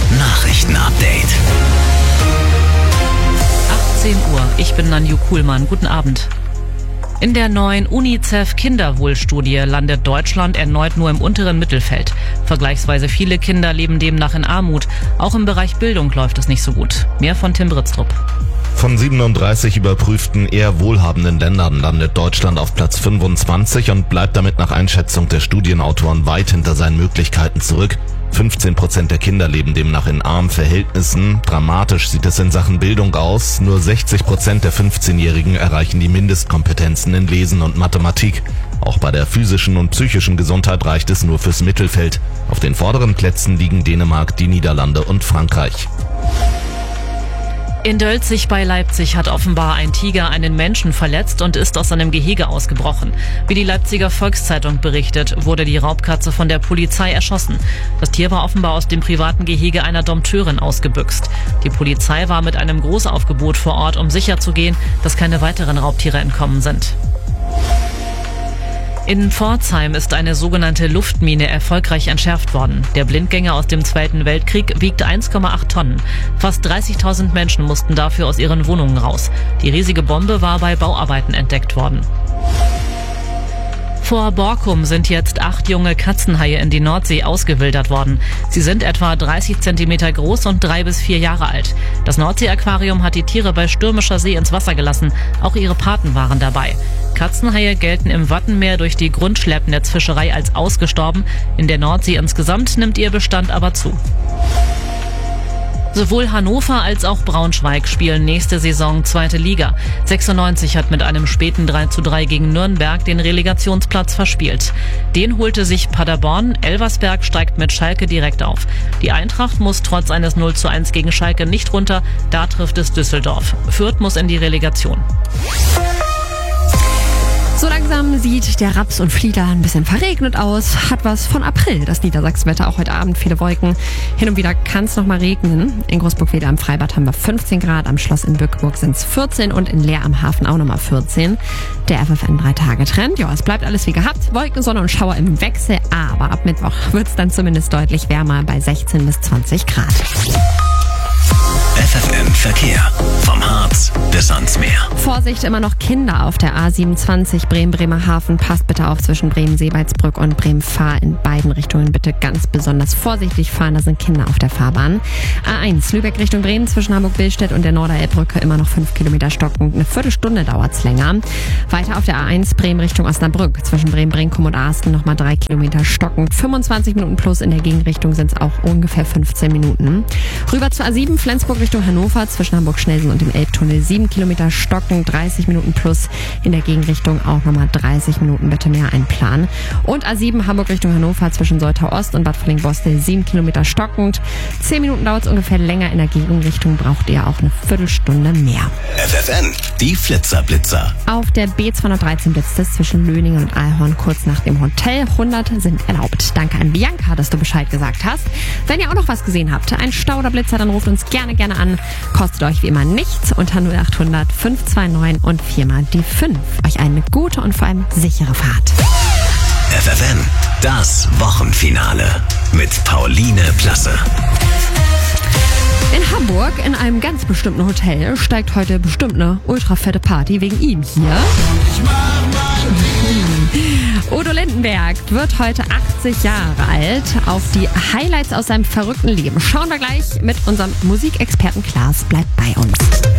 Nachrichten-Update. 18 Uhr, ich bin Nanju Kuhlmann. Guten Abend. In der neuen UNICEF-Kinderwohlstudie landet Deutschland erneut nur im unteren Mittelfeld. Vergleichsweise viele Kinder leben demnach in Armut. Auch im Bereich Bildung läuft es nicht so gut. Mehr von Tim Britztrup. Von 37 überprüften, eher wohlhabenden Ländern landet Deutschland auf Platz 25 und bleibt damit nach Einschätzung der Studienautoren weit hinter seinen Möglichkeiten zurück. 15% der Kinder leben demnach in armen Verhältnissen. Dramatisch sieht es in Sachen Bildung aus. Nur 60% der 15-Jährigen erreichen die Mindestkompetenzen in Lesen und Mathematik. Auch bei der physischen und psychischen Gesundheit reicht es nur fürs Mittelfeld. Auf den vorderen Plätzen liegen Dänemark, die Niederlande und Frankreich. In Dölzig bei Leipzig hat offenbar ein Tiger einen Menschen verletzt und ist aus seinem Gehege ausgebrochen. Wie die Leipziger Volkszeitung berichtet, wurde die Raubkatze von der Polizei erschossen. Das Tier war offenbar aus dem privaten Gehege einer Dompteurin ausgebüxt. Die Polizei war mit einem Großaufgebot vor Ort, um sicherzugehen, dass keine weiteren Raubtiere entkommen sind. In Pforzheim ist eine sogenannte Luftmine erfolgreich entschärft worden. Der Blindgänger aus dem Zweiten Weltkrieg wiegt 1,8 Tonnen. Fast 30.000 Menschen mussten dafür aus ihren Wohnungen raus. Die riesige Bombe war bei Bauarbeiten entdeckt worden. Vor Borkum sind jetzt 8 junge Katzenhaie in die Nordsee ausgewildert worden. Sie sind etwa 30 Zentimeter groß und 3 bis 4 Jahre alt. Das Nordsee-Aquarium hat die Tiere bei stürmischer See ins Wasser gelassen. Auch ihre Paten waren dabei. Katzenhaie gelten im Wattenmeer durch die Grundschleppnetzfischerei als ausgestorben. In der Nordsee insgesamt nimmt ihr Bestand aber zu. Sowohl Hannover als auch Braunschweig spielen nächste Saison 2. Liga. 96 hat mit einem späten 3:3 gegen Nürnberg den Relegationsplatz verspielt. Den holte sich Paderborn, Elversberg steigt mit Schalke direkt auf. Die Eintracht muss trotz eines 0:1 gegen Schalke nicht runter, da trifft es Düsseldorf. Fürth muss in die Relegation. So langsam sieht der Raps und Flieder ein bisschen verregnet aus. Hat was von April, das Niedersachsenwetter. Auch heute Abend viele Wolken. Hin und wieder kann es noch mal regnen. In Großburg-Wedel am Freibad haben wir 15 Grad. Am Schloss in Bückeburg sind es 14 und in Leer am Hafen auch nochmal 14. Der FFN 3-Tage-Trend. Ja, es bleibt alles wie gehabt. Wolken, Sonne und Schauer im Wechsel. Aber ab Mittwoch wird es dann zumindest deutlich wärmer bei 16 bis 20 Grad. FFN Verkehr. Vom Harz bis ans Meer. Vorsicht, immer noch Kinder auf der A27 Bremen-Bremerhaven. Passt bitte auf zwischen Bremen-Seebeitsbrück und Bremen-Fahr. In beiden Richtungen bitte ganz besonders vorsichtig fahren. Da sind Kinder auf der Fahrbahn. A1 Lübeck Richtung Bremen zwischen Hamburg-Billstedt und der Norderelbbrücke immer noch 5 Kilometer stockend. Eine Viertelstunde dauert's länger. Weiter auf der A1 Bremen Richtung Osnabrück. Zwischen Bremen-Brinkum und Arsten nochmal 3 Kilometer stockend. 25 Minuten plus. In der Gegenrichtung sind es auch ungefähr 15 Minuten. Rüber zur A7 Flensburg Richtung Hannover zwischen Hamburg-Schnelsen und dem Elbtunnel 7 Kilometer stocken, 30 Minuten plus. In der Gegenrichtung auch nochmal 30 Minuten bitte mehr einplanen. Und A7 Hamburg Richtung Hannover zwischen Soltau Ost und Bad Villing-Bostel 7 Kilometer stockend. 10 Minuten dauert es ungefähr länger. In der Gegenrichtung braucht ihr auch eine Viertelstunde mehr. FFN, die Flitzer-Blitzer. Auf der B213 blitzt es zwischen Löningen und Ahorn kurz nach dem Hotel. 100 sind erlaubt. Danke an Bianca, dass du Bescheid gesagt hast. Wenn ihr auch noch was gesehen habt, ein Stau oder Blitzer, dann ruft uns gerne an. Kostet euch wie immer nichts. Unter 0800 529 und 4 mal die 5. Euch eine gute und vor allem sichere Fahrt. FFN, das Wochenfinale mit Pauline Plasse. In Hamburg in einem ganz bestimmten Hotel steigt heute bestimmt eine ultrafette Party wegen ihm hier. Udo Lindenberg wird heute 80 Jahre alt. Auf die Highlights aus seinem verrückten Leben schauen wir gleich mit unserem Musikexperten Klaas. Bleibt bei uns.